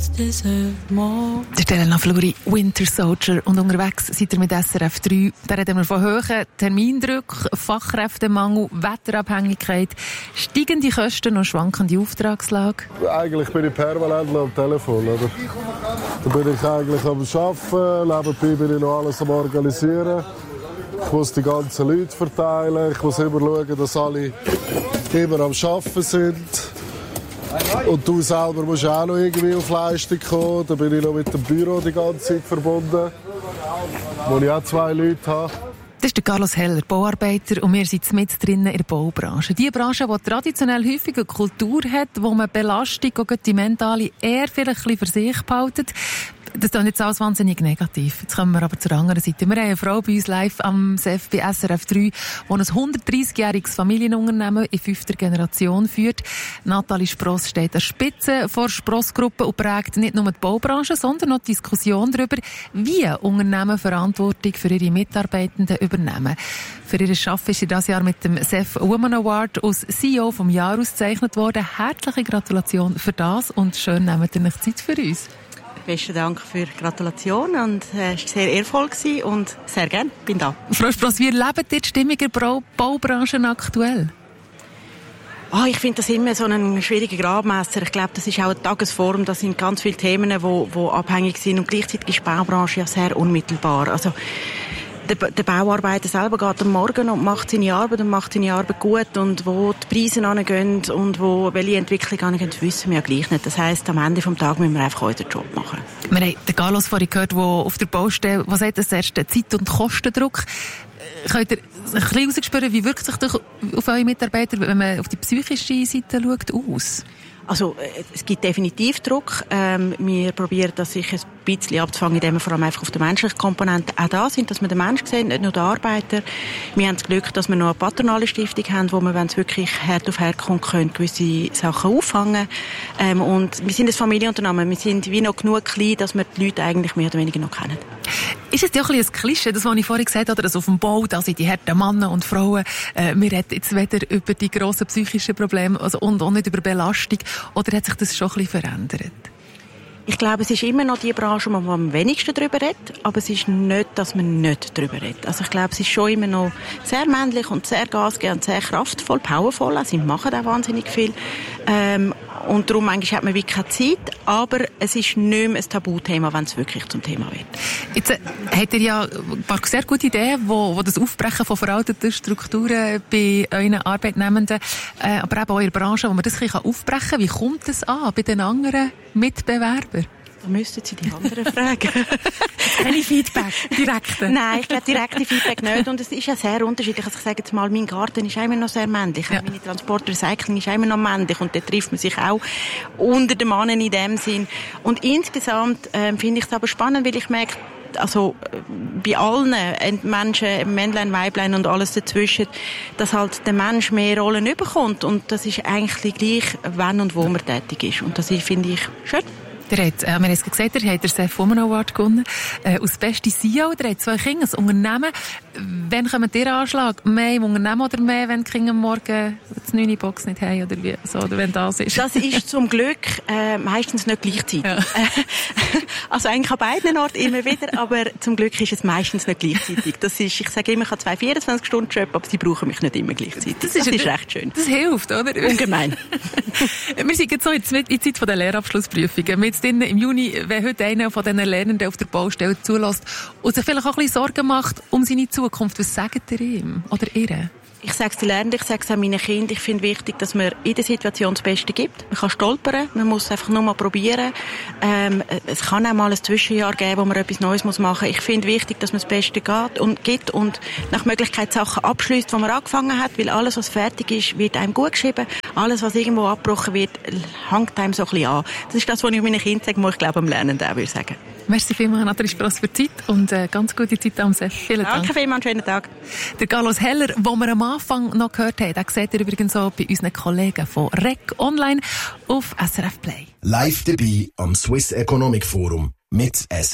Das ist Elena Fluri, Winter Soldier. Und unterwegs seid ihr mit SRF 3. Da reden wir von hohen Termindruck, Fachkräftemangel, Wetterabhängigkeit, steigende Kosten und schwankende Auftragslage. Eigentlich bin ich permanent am Telefon. Oder? Da bin ich eigentlich am Arbeiten, nebenbei bin ich noch alles am Organisieren. Ich muss die ganzen Leute verteilen, ich muss immer schauen, dass alle immer am Arbeiten sind. Und du selber musst auch noch irgendwie auf Leistung kommen. Da bin ich noch mit dem Büro die ganze Zeit verbunden, wo ich auch 2 Leute habe. Das ist der Carlos Heller, Bauarbeiter, und wir sind mit drinnen in der Baubranche. Die Branche, die traditionell häufig eine Kultur hat, wo man Belastung und die mentale eher vielleicht ein bisschen für sich behaltet. Das ist jetzt alles wahnsinnig negativ. Jetzt kommen wir aber zur anderen Seite. Wir haben eine Frau bei uns live am SEF bei SRF 3, die ein 130-jähriges Familienunternehmen in 5. Generation führt. Nathalie Spross steht an der Spitze vor Spross-Gruppe und prägt nicht nur die Baubranche, sondern auch die Diskussion darüber, wie Unternehmen Verantwortung für ihre Mitarbeitenden übernehmen. Für ihr Arbeiten ist sie dieses Jahr mit dem SEF Woman Award als CEO vom Jahr ausgezeichnet worden. Herzliche Gratulation für das und schön nehmt ihr euch Zeit für uns. Besten Dank für die Gratulation und es war sehr ehrvoll und sehr gerne, bin da. Frau Spross, wie erlebt ihr die Stimmung in der Baubranche aktuell? Ich finde das immer so ein schwieriger Gradmesser. Ich glaube, das ist auch eine Tagesform. Das sind ganz viele Themen, die abhängig sind. Und gleichzeitig ist die Baubranche ja sehr unmittelbar. Also, der Bauarbeiter selber geht am Morgen und macht seine Arbeit gut. Und wo die Preise hingehen und welche Entwicklung hingehen, wissen wir ja gleich nicht. Das heisst, am Ende des Tages müssen wir einfach unseren Job machen. Wir haben den Carlos vorhin gehört, der auf der Baustelle, was sagt das erste, Zeit- und Kostendruck. Könnt ihr ein bisschen rausspüren, wie wirkt sich das auf eure Mitarbeiter, wenn man auf die psychische Seite schaut, aus? Also, es gibt definitiv Druck. Wir probieren, das sich ein bisschen abzufangen, indem wir vor allem einfach auf der menschlichen Komponente auch da sind, dass wir den Menschen sehen, nicht nur den Arbeiter. Wir haben das Glück, dass wir noch eine patronale Stiftung haben, wo wir, wenn es wirklich Herd auf Herd kommt, können gewisse Sachen auffangen. Und wir sind ein Familienunternehmen. Wir sind wie noch genug klein, dass wir die Leute eigentlich mehr oder weniger noch kennen. Ist es ja auch ein bisschen ein Klischee, das, was ich vorhin gesagt habe, dass auf dem Bau, da sind die harten Männer und Frauen, wir reden jetzt weder über die grossen psychischen Probleme und auch nicht über Belastung, oder hat sich das schon ein bisschen verändert? Ich glaube, es ist immer noch die Branche, wo man am wenigsten darüber redet, aber es ist nicht, dass man nicht darüber redet. Also ich glaube, es ist schon immer noch sehr männlich und sehr gasgebend und sehr kraftvoll, powervoll. Also sie machen auch wahnsinnig viel. Und darum eigentlich hat man wirklich keine Zeit, aber es ist nicht mehr ein Tabuthema, wenn es wirklich zum Thema wird. Jetzt habt ihr ja ein paar sehr gute Ideen, wo das Aufbrechen von veralteten Strukturen bei euren Arbeitnehmenden, aber eben auch in der Branche, wo man das ein bisschen aufbrechen kann. Wie kommt das an bei den anderen Mitbewerbern? Da müssten Sie die anderen fragen. Keine Feedback, direkte? Nein, ich glaube, direkte Feedback nicht. Und es ist ja sehr unterschiedlich. Also ich sage jetzt mal, mein Garten ist immer noch sehr männlich. Ja. Meine Transportrecycling ist immer noch männlich. Und da trifft man sich auch unter den Mannen in dem Sinn. Und insgesamt finde ich es aber spannend, weil ich merke, also bei allen Menschen, Männlein, Weiblein und alles dazwischen, dass halt der Mensch mehr Rollen bekommt. Und das ist eigentlich gleich, wann und wo man tätig ist. Und das finde ich schön. Wir haben es gesagt, ihr habt den SEF Woman Award gewonnen. Als beste CEO, ihr habt 2 Kinder, ein Unternehmen. Wann kommt ihr Anschlag? Mehr im Unternehmen oder mehr, wenn die Kinder am Morgen die 9 Box nicht haben oder wie? So, oder wenn das ist? Das ist zum Glück meistens nicht gleichzeitig. Ja. Also eigentlich an beiden Orten immer wieder, aber zum Glück ist es meistens nicht gleichzeitig. Das ist, ich sage immer, ich habe 2 24-Stunden-Jobs, aber sie brauchen mich nicht immer gleichzeitig. Das ist recht schön. Das hilft, oder? Ungemein. Wir sind jetzt so in der Zeit der Lehrabschlussprüfungen. Im Juni, wenn heute einer von diesen Lernenden auf der Baustelle zulässt und sich vielleicht auch ein bisschen Sorgen macht um seine Zukunft, was sagt ihr ihm oder ihr? Ich sage es den Lernenden, ich sage es auch meinen Kindern. Ich finde wichtig, dass man in der Situation das Beste gibt. Man kann stolpern, man muss einfach nur mal probieren. Es kann auch mal ein Zwischenjahr geben, wo man etwas Neues machen muss. Ich finde wichtig, dass man das Beste gibt und nach Möglichkeit Sachen abschliesst, die man angefangen hat, weil alles, was fertig ist, wird einem gut geschrieben. Alles, was irgendwo abgebrochen wird, hängt einem so ein bisschen an. Das ist das, was ich meinen Kindern sage, was ich glaube, am Lernenden auch würde sagen. Merci vielmals, Nathalie Spross, für die Zeit und ganz gute Zeit am SEF. Vielen Dank. Danke vielmals, schönen Tag. Der Carlos Heller, den wir am Anfang noch gehört haben, den seht ihr übrigens auch bei unseren Kollegen von REC Online auf SRF Play. Live dabei am Swiss Economic Forum mit SRF.